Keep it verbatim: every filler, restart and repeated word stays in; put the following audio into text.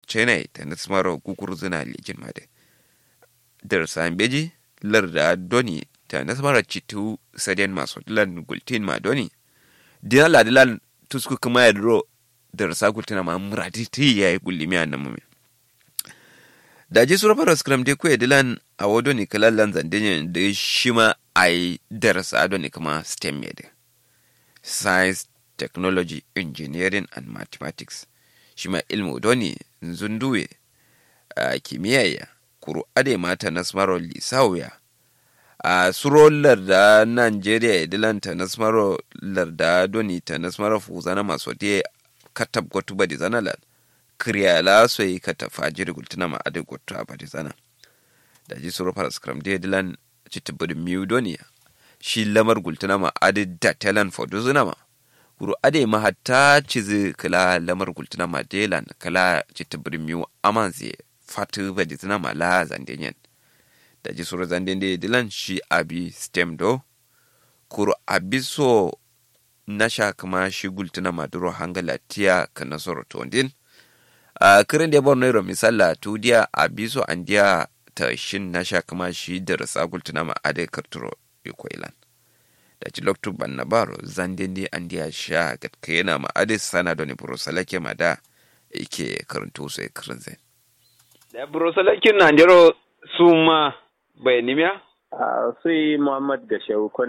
china ta nasmaro guguru zina lejin made dar sambeji larda doni ta nasmaro citu saden maso lan gultin ma doni dina ladilan tusku kuma ya dro dar sa gultina ma muradi ti yayi gullimi annamu da ji sura fara scrum de kuwa dilan a wado ni kalallan zandenyen da shima ai darasa ado ni kuma stem mede science technology engineering and mathematics shima ilmu doni zunduwe a kimiyya kuru ade mata nasmaro lisawya a suro larda Nigeria dilan ta nasmaro larda doni ta nasmaro fuzana maso de katab gotu badi zanalan kriya la so yi ka tafajir gultuna ma ade gotu abadi zana da ji suro fara scrum de dilan citibudi miu doni shi lamar gultuna ma ade datalan fodo zuna ma kuru ade ma hatta cizi kala lamar gultuna ma delan kala citibudi miu amanzi fatu badi zuna ma la zandenyen da ji suro zandende dilan shi abi stem do kuru abi so nasha kama shi gultuna ma duro hangala tiya kana soro tondin a kirin da borno ro misalla tudiya abiso andiya ta shin nasha kama shi da rasa gultuna ma ade karturo ikoilan da ci loktu banna baro zandende andiya sha gatka yana ma ade sana doni burosalake ma da yake karanto sai kirin zai da burosalakin nan jaro suma bai nimiya a sai Muhammad Gashau